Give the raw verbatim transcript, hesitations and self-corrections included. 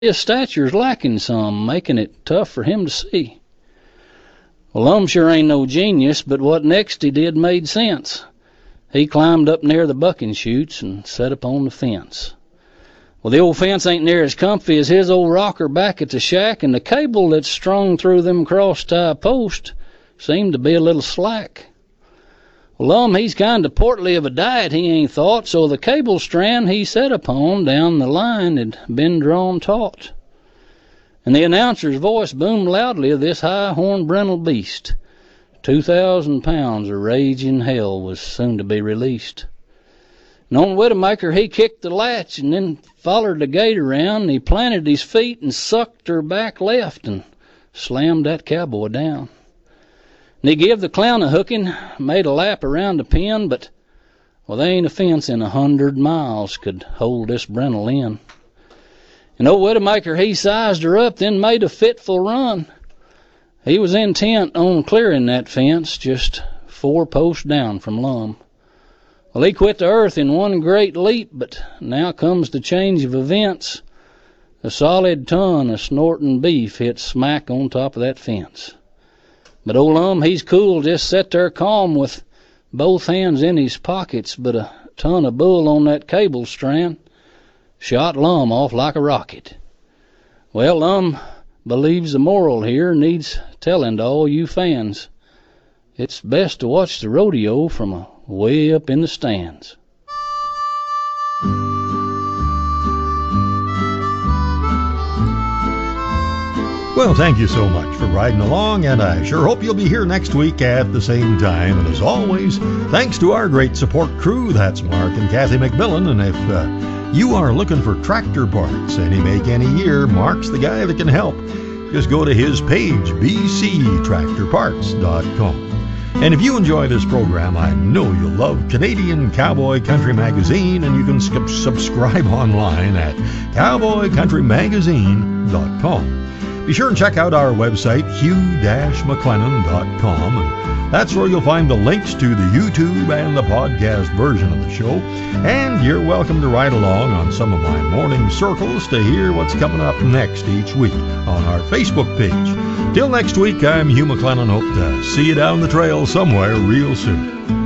his stature's lacking some, making it tough for him to see. Well, Lum sure ain't no genius, but what next he did made sense. He climbed up near the bucking chutes and set up on the fence. Well, the old fence ain't near as comfy as his old rocker back at the shack, and the cable that's strung through them cross-tie posts seemed to be a little slack. Well, Lum, he's kind of portly of a diet, he ain't thought, so the cable strand he set upon down the line had been drawn taut. And the announcer's voice boomed loudly of this high-horned brindle beast. Two thousand pounds of raging hell was soon to be released. And on Widowmaker, he kicked the latch and then follered the gate around, and he planted his feet and sucked her back left and slammed that cowboy down. And he give the clown a hooking, made a lap around the pen, but, well, there ain't a fence in a hundred miles could hold this brindle in. And old Widowmaker, he sized her up, then made a fitful run. He was intent on clearing that fence, just four posts down from Lum. Well, he quit the earth in one great leap, but now comes the change of events. A solid ton of snorting beef hit smack on top of that fence. But old Lum, he's cool, just sat there calm with both hands in his pockets, but a ton of bull on that cable strand shot Lum off like a rocket. Well, Lum believes the moral here needs telling to all you fans. It's best to watch the rodeo from a way up in the stands. Well, thank you so much for riding along, and I sure hope you'll be here next week at the same time. And as always, thanks to our great support crew. That's Mark and Kathy McMillan. And if uh, you are looking for tractor parts, any make, any year, Mark's the guy that can help. Just go to his page, b c tractor parts dot com. And if you enjoy this program, I know you'll love Canadian Cowboy Country Magazine, and you can sc- subscribe online at cowboy country magazine dot com. Be sure and check out our website, hugh dash mclennan dot com, and that's where you'll find the links to the YouTube and the podcast version of the show. And you're welcome to ride along on some of my morning circles to hear what's coming up next each week on our Facebook page. Till next week, I'm Hugh McLennan. Hope to see you down the trail somewhere real soon.